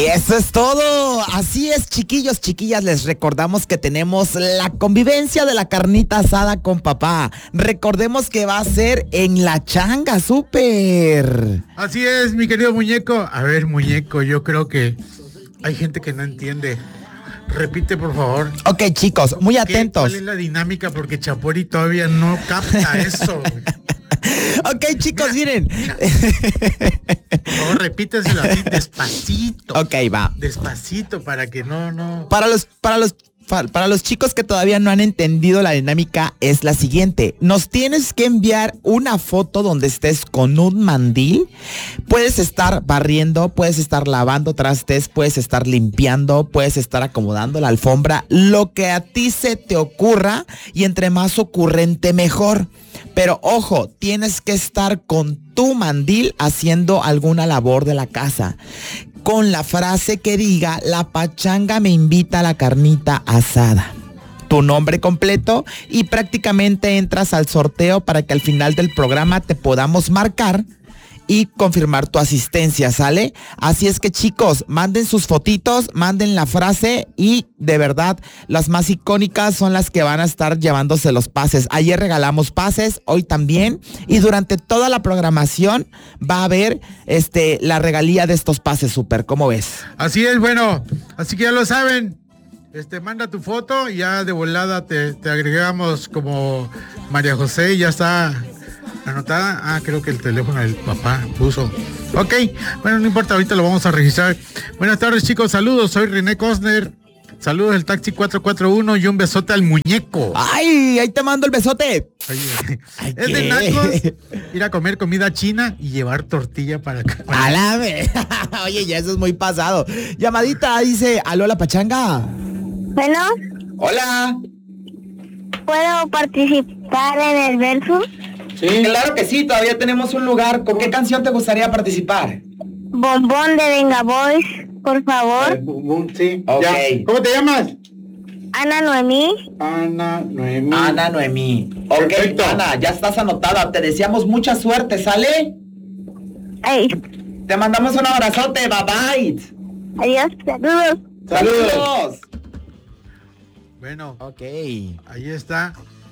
Eso es todo. Así es, chiquillos, chiquillas, les recordamos que tenemos la convivencia de la carnita asada con papá. Recordemos que va a ser en La Changa, súper. Así es, mi querido muñeco. A ver, muñeco, yo creo que hay gente que no entiende. Repite, por favor. Ok, chicos, muy atentos. ¿Cuál es la dinámica? Porque Chapori todavía no capta eso. Ok, chicos, miren. Por favor, repíteselo así, despacito. Ok, va. Despacito, para que no. Para los chicos que todavía no han entendido la dinámica es la siguiente. Nos tienes que enviar una foto donde estés con un mandil. Puedes estar barriendo, puedes estar lavando trastes, puedes estar limpiando, puedes estar acomodando la alfombra, lo que a ti se te ocurra, y entre más ocurrente mejor. Pero ojo, tienes que estar con tu mandil haciendo alguna labor de la casa, con la frase que diga: la pachanga me invita a la carnita asada. Tu nombre completo, y prácticamente entras al sorteo para que al final del programa te podamos marcar y confirmar tu asistencia, ¿sale? Así es que, chicos, manden sus fotitos, manden la frase, y de verdad las más icónicas son las que van a estar llevándose los pases. Ayer regalamos pases, hoy también, y durante toda la programación va a haber la regalía de estos pases, súper. ¿Cómo ves? Así es, bueno, así que ya lo saben. Manda tu foto y ya de volada te agregamos como María José, ya está anotada. Creo que el teléfono del papá puso. Ok, bueno, no importa, ahorita lo vamos a registrar. Buenas tardes, chicos, saludos, soy René Cosner. Saludos del taxi 441 y un besote al muñeco. ¡Ay! Ahí te mando el besote. Oye, es de nacos ir a comer comida china y llevar tortilla para acá. A la vez. Oye, ya eso es muy pasado. Llamadita, dice: aló, la pachanga. Bueno. Hola. ¿Puedo participar en el verso? Sí. Claro que sí, todavía tenemos un lugar. ¿Con qué canción te gustaría participar? Bombón de Venga Boys, por favor. Sí. Ok. Ya. ¿Cómo te llamas? Ana Noemí. Ana Noemí. Ok, Perfecto. Ana, ya estás anotada. Te deseamos mucha suerte, ¿sale? Ay, Te mandamos un abrazote, bye bye. adiós, saludos. Saludos. Bueno, Ok. ahí está.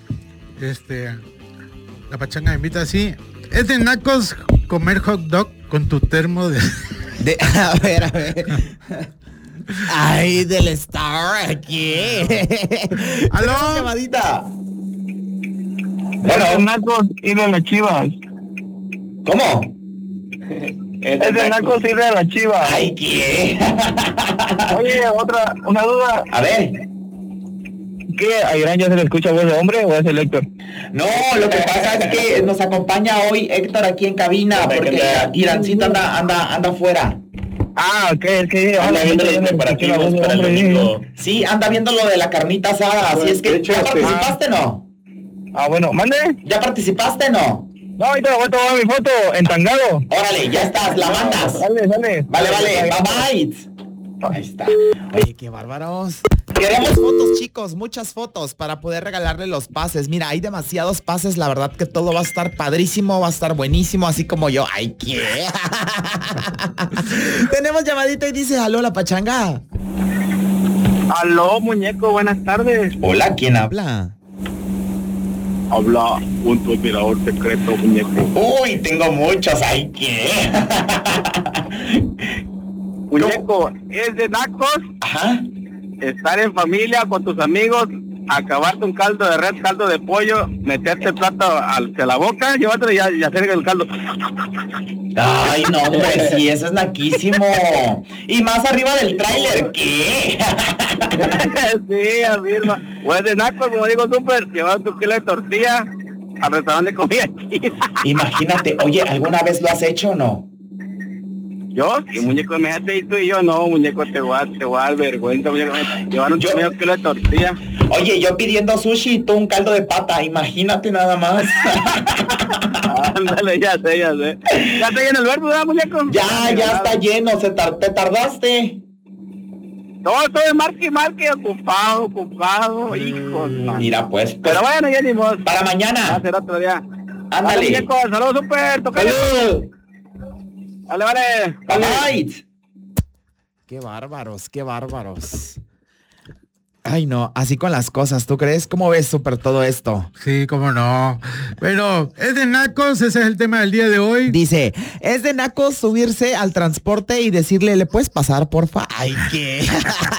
La pachanga me invita así. Es de nacos comer hot dog con tu termo de... A ver. Ay, del Star aquí. ¿Aló? Llamadita. Bueno, nacos ir a las Chivas. ¿Cómo? Es de nacos ir a las Chivas. Ay, ¿qué? Oye, una duda. A ver. ¿Qué? ¿A Irán ya se le escucha voz de hombre o es el Héctor? No, lo que pasa es que nos acompaña hoy Héctor aquí en cabina, porque Irancito anda afuera. Ok, es que Anda viendo los preparativos para el domingo. Sí, anda viendo lo de la carnita asada, así es que... ¿Ya participaste, no? Bueno, mande. ¿Ya participaste, no? No, ahorita voy a tomar mi foto entangado. Órale, ya estás, la mandas. Dale. Vale, bye bye. Ahí está. Oye, qué bárbaros. Queremos fotos, chicos, muchas fotos para poder regalarle los pases. Mira, hay demasiados pases, la verdad que todo va a estar padrísimo, va a estar buenísimo, así como yo. ¡Ay, qué! Tenemos llamadita y dice: aló, la pachanga. Aló, muñeco, buenas tardes. Hola, ¿quién habla? Habla un tu admirador secreto, muñeco. Uy, tengo muchos. ¡Ay, qué! Muñeco, es de nacos. Ajá. Estar en familia con tus amigos, acabarte un caldo de res, caldo de pollo, meterte el plato hacia la boca, llevártelo y hacer el caldo. Ay, no, hombre, sí, eso es naquísimo. Y más arriba del tráiler, ¿qué? Sí, afirma. Pues de nacos, como digo, súper, llevar tu kilo de tortilla al restaurante de comida china. Imagínate, oye, ¿alguna vez lo has hecho o no? Yo, sí, muñeco, imagínate, y tú y yo, no, muñeco, te voy a dar vergüenza, muñeco, llevar un medio kilo de tortilla. Oye, yo pidiendo sushi y tú un caldo de pata, imagínate nada más. Ándale, ya sé. ¿Ya está lleno el verbo, ¿verdad, muñeco? Ya está lleno, te tardaste. No, estoy marque, ocupado, hijo. Mira, pues. Pero bueno, ya ni modo. Para mañana. Va a ser otro día. Ándale. Muñeco, saludos, súper, toca. ¡Salud! Vale. Bye. Qué bárbaros, qué bárbaros. Ay, no, así con las cosas, ¿tú crees? ¿Cómo ves, Súper, todo esto? Sí, cómo no. Bueno, es de nacos, ese es el tema del día de hoy. Dice, es de nacos subirse al transporte y decirle, ¿le puedes pasar, porfa? Ay, ¿qué?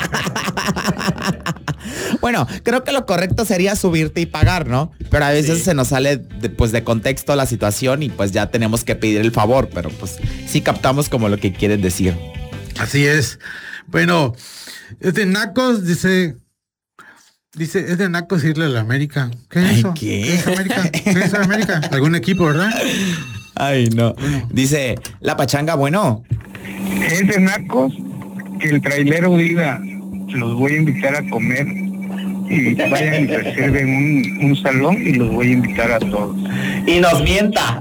Bueno, creo que lo correcto sería subirte y pagar, ¿no? Pero a veces se nos sale de contexto la situación y pues ya tenemos que pedir el favor, pero pues sí captamos como lo que quieren decir. Así es. Bueno, es de nacos, dice, es de nacos irle a la América. ¿Qué es eso? ¿Qué es América? ¿Qué es América? ¿Algún equipo, verdad? Ay, no. Dice, la pachanga, bueno. Es de nacos que el trailero diga, los voy a invitar a comer y vayan y reserven un salón y los voy a invitar a todos. Y nos mienta.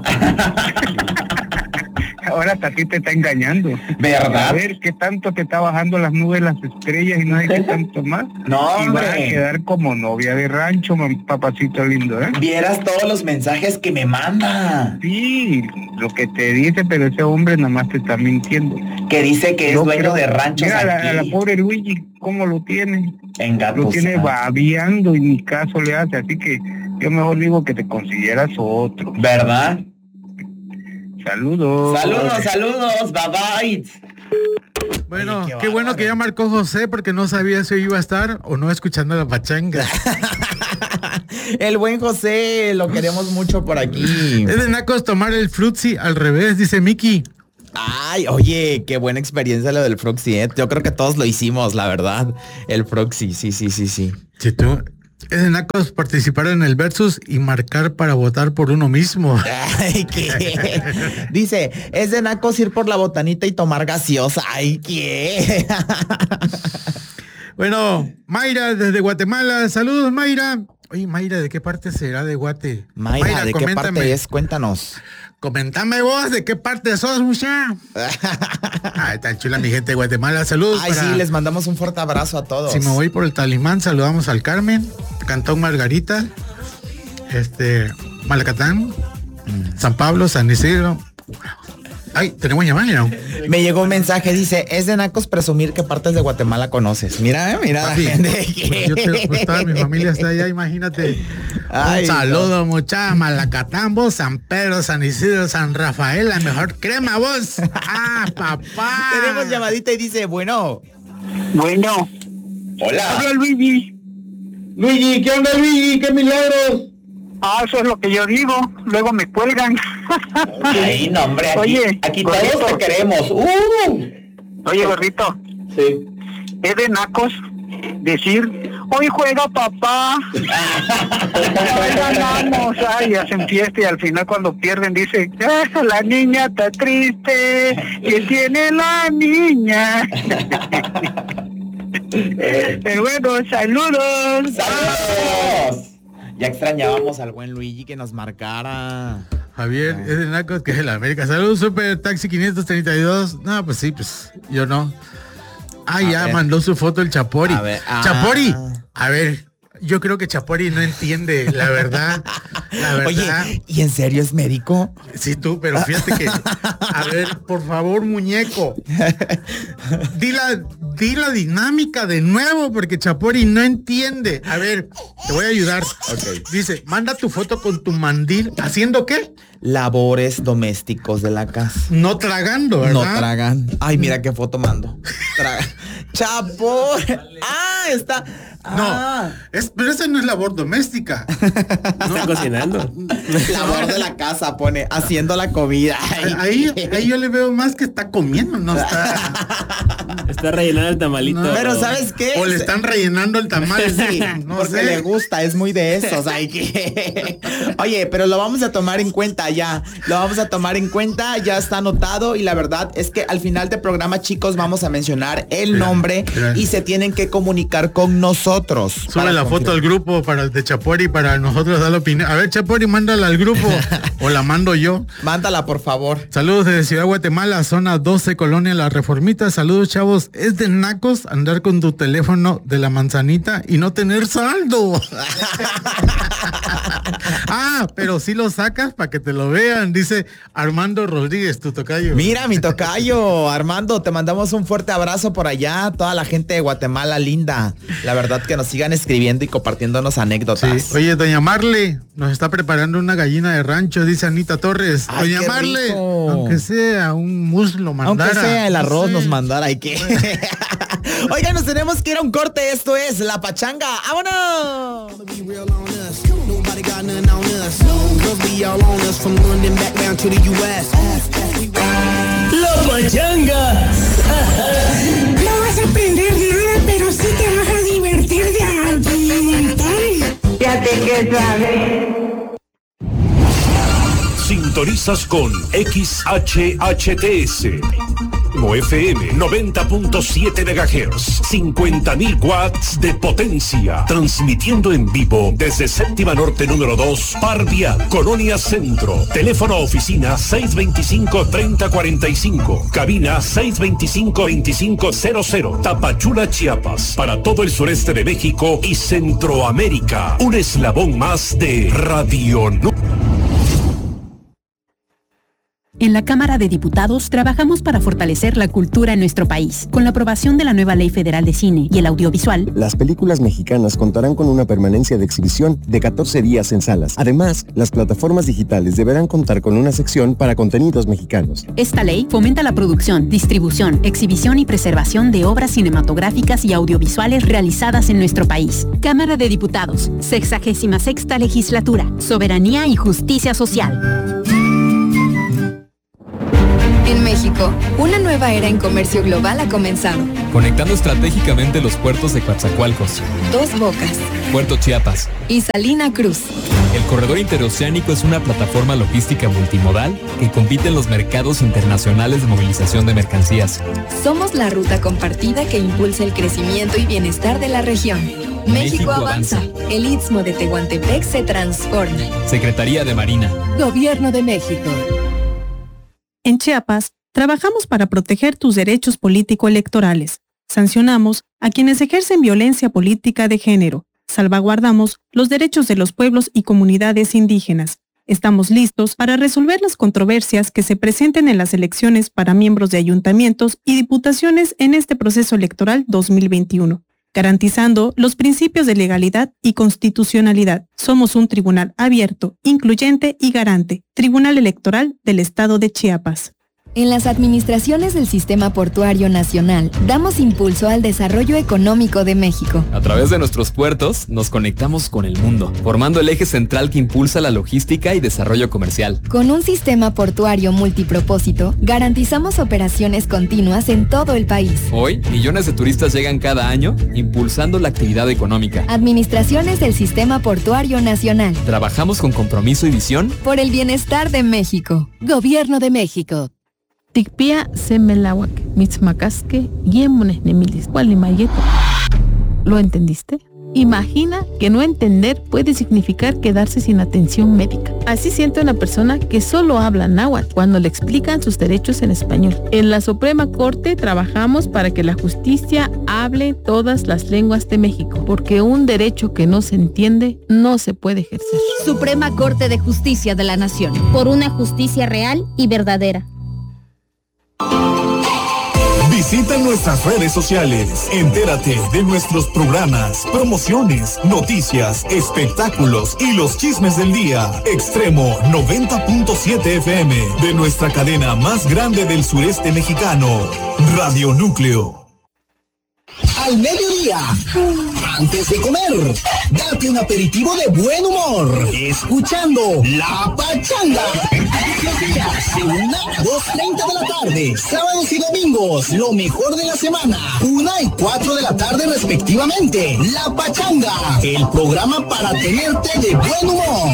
Ahora hasta a ti te está engañando. ¿Verdad? A ver qué tanto te está bajando las nubes, las estrellas y no sé qué tanto más. No, y vas a quedar como novia de rancho, papacito lindo, ¿eh? Vieras todos los mensajes que me manda. Sí, lo que te dice, pero ese hombre nada más te está mintiendo. Que dice que es dueño de ranchos. Mira, aquí. a la pobre Luigi, ¿cómo lo tiene? Engatusado. Lo tiene babeando y ni caso le hace, así que yo mejor digo que te consideras otro. ¿Verdad? Saludos. Saludos, bye bye. Bueno, Oye, qué bueno que ya marcó José porque no sabía si iba a estar o no escuchando la pachanga. El buen José, lo queremos mucho por aquí. Es de nacos tomar el frutzi al revés, dice Miki. Ay, oye, qué buena experiencia lo del Froxy, ¿eh? Yo creo que todos lo hicimos, la verdad. El Froxy, sí. Si tú, es de nacos participar en el versus y marcar para votar por uno mismo. Ay, ¿qué? Dice, es de nacos ir por la botanita y tomar gaseosa. Ay, ¿qué? Bueno, Mayra desde Guatemala. Saludos, Mayra. Oye, Mayra, ¿de qué parte será de Guate? Mayra, ¿de qué parte es? Cuéntanos. Coméntame vos, ¿de qué parte sos, mucha? Ay, tan chula mi gente de Guatemala. Saludos. Ay, sí, les mandamos un fuerte abrazo a todos. Si me voy por el Talimán, saludamos al Carmen, Cantón Margarita, Malacatán, San Pablo, San Isidro. Ay, tenemos llamada, ¿no? Me llegó un mensaje, dice, es de nacos presumir qué partes de Guatemala conoces. Mira Papi, la gente. pues, toda mi familia está allá, imagínate. Ay, un saludo, mucha Malacatán, vos, San Pedro, San Isidro, San Rafael, la mejor crema, vos. Ah, papá. Tenemos llamadita y dice, bueno. Bueno. Hola. Habla Luigi. Luigi, ¿qué onda, Luigi? ¡Qué milagros! Ah, eso es lo que yo digo. Luego me cuelgan. Ay, no, hombre, aquí gordito, todos te queremos. Oye, gordito. Sí. Es de nacos decir, hoy juega papá. Hoy ganamos. Ay, hacen fiesta y al final cuando pierden dice, la niña está triste. ¿Qué tiene la niña? Pero bueno, saludos. ¡Saludos! Ya extrañábamos al buen Luigi que nos marcara. Javier, es de nacos que es de la América. Saludos, Super Taxi 532. No, pues sí, pues yo no. Ah, ya mandó su foto el Chapori. A ver, Chapori, a ver, yo creo que Chapori no entiende, la verdad. Oye, ¿y en serio es médico? Sí, tú, pero fíjate que, a ver, por favor, muñeco, di la dinámica de nuevo, porque Chapori no entiende. A ver, te voy a ayudar. Okay. Dice, manda tu foto con tu mandil, ¿haciendo qué? Labores domésticos de la casa. No tragando, ¿verdad? No tragan. Ay, mira qué foto mando. Chapor. Ah, está. No, pero esa no es labor doméstica. No está cocinando. Labor de la casa, pone, haciendo la comida. Ahí yo le veo más que está comiendo, no está. Está rellenando el tamalito. No, pero ¿sabes qué? O le están rellenando el tamal. Sí, no porque sé. le gusta, es muy de esos. Hay que... Oye, pero lo vamos a tomar en cuenta ya. Lo vamos a tomar en cuenta, ya está anotado. Y la verdad es que al final del programa, chicos, vamos a mencionar el nombre y se tienen que comunicar con nosotros. Sube la foto al grupo para el de Chapori para nosotros dar la opinión. A ver, Chapori, mándala al grupo o la mando yo. Mándala, por favor. Saludos desde Ciudad Guatemala, zona 12, Colonia La Reformita. Saludos, chavos. Es de nacos andar con tu teléfono de la manzanita y no tener saldo. pero sí lo sacas para que te lo vean, dice Armando Rodríguez, tu tocayo. Mira, mi tocayo, Armando, te mandamos un fuerte abrazo por allá, toda la gente de Guatemala linda. La verdad que nos sigan escribiendo y compartiéndonos anécdotas. Sí. Oye, doña Marle, nos está preparando una gallina de rancho, dice Anita Torres. Ay, doña Marle, rico. aunque sea un muslo mandara. Aunque sea el arroz Sí. nos mandara, hay que. Oigan, nos tenemos que ir a un corte, esto es La Pachanga. ¡Vámonos! La Pachanga. No vas a aprender nada, pero sí te vas a divertir de Fíjate que sabes. Sintonizas con XHHTS. FM 90.7 MHz, 50.000 watts de potencia, transmitiendo en vivo desde Séptima Norte número 2, Parvia, Colonia Centro. Teléfono oficina 625-3045, cabina 625-2500, Tapachula, Chiapas, para todo el sureste de México y Centroamérica. Un eslabón más de Radio En la Cámara de Diputados trabajamos para fortalecer la cultura en nuestro país. Con la aprobación de la nueva Ley Federal de Cine y el Audiovisual, las películas mexicanas contarán con una permanencia de exhibición de 14 días en salas. Además, las plataformas digitales deberán contar con una sección para contenidos mexicanos. Esta ley fomenta la producción, distribución, exhibición y preservación de obras cinematográficas y audiovisuales realizadas en nuestro país. Cámara de Diputados, 66ª Legislatura, Soberanía y Justicia Social. En México, una nueva era en comercio global ha comenzado. Conectando estratégicamente los puertos de Coatzacoalcos, Dos Bocas Puerto Chiapas y Salina Cruz. El corredor interoceánico es una plataforma logística multimodal que compite en los mercados internacionales de movilización de mercancías. Somos la ruta compartida que impulsa el crecimiento y bienestar de la región. México avanza. El Istmo de Tehuantepec se transforma. Secretaría de Marina. Gobierno de México. En Chiapas, trabajamos para proteger tus derechos político-electorales. Sancionamos a quienes ejercen violencia política de género. Salvaguardamos los derechos de los pueblos y comunidades indígenas. Estamos listos para resolver las controversias que se presenten en las elecciones para miembros de ayuntamientos y diputaciones en este proceso electoral 2021, garantizando los principios de legalidad y constitucionalidad. Somos un tribunal abierto, incluyente y garante. Tribunal Electoral del Estado de Chiapas. En las administraciones del Sistema Portuario Nacional, damos impulso al desarrollo económico de México. A través de nuestros puertos, nos conectamos con el mundo, formando el eje central que impulsa la logística y desarrollo comercial. Con un sistema portuario multipropósito, garantizamos operaciones continuas en todo el país. Hoy, millones de turistas llegan cada año, impulsando la actividad económica. Administraciones del Sistema Portuario Nacional. Trabajamos con compromiso y visión por el bienestar de México. Gobierno de México. Tikpia semelawak, mitzmacasque, yemones nemilis, gualimayeto. ¿Lo entendiste? Imagina que no entender puede significar quedarse sin atención médica. Así siente una persona que solo habla náhuatl cuando le explican sus derechos en español. En la Suprema Corte trabajamos para que la justicia hable todas las lenguas de México, porque un derecho que no se entiende no se puede ejercer. Suprema Corte de Justicia de la Nación. Por una justicia real y verdadera. Visita nuestras redes sociales, entérate de nuestros programas, promociones, noticias, espectáculos y los chismes del día. Extremo 90.7 FM de nuestra cadena más grande del sureste mexicano, Radio Núcleo. Al mediodía, antes de comer, date un aperitivo de buen humor, escuchando La Pachanga. Los días de 1 a 2:30 de la tarde, sábados y domingos, lo mejor de la semana, 1 y 4 de la tarde respectivamente. La Pachanga, el programa para tenerte de buen humor.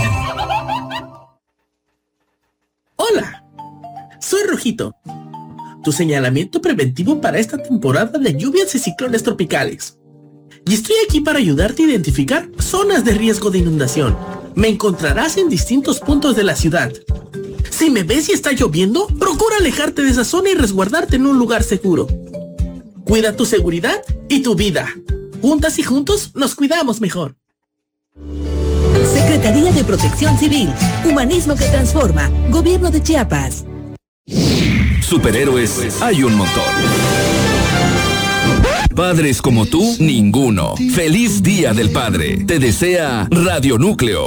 Hola, soy Rojito, tu señalamiento preventivo para esta temporada de lluvias y ciclones tropicales. Y estoy aquí para ayudarte a identificar zonas de riesgo de inundación. Me encontrarás en distintos puntos de la ciudad. Si me ves y está lloviendo, procura alejarte de esa zona y resguardarte en un lugar seguro. Cuida tu seguridad y tu vida. Juntas y juntos nos cuidamos mejor. Secretaría de Protección Civil. Humanismo que transforma. Gobierno de Chiapas. Superhéroes hay un montón. Padres como tú, ninguno. Feliz Día del Padre. Te desea Radio Núcleo.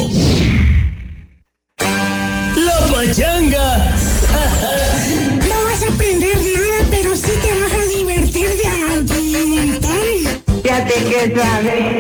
La pachanga. No vas a aprender nada, pero sí te vas a divertir de algo. Ya te que sabes.